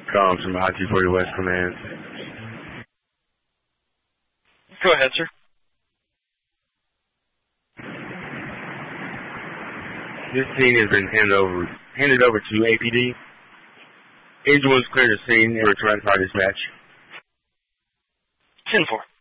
Collins from I-240 West Command. Go ahead, sir. This scene has been handed over to APD. Engine was clear to scene and returned by dispatch. 10-4.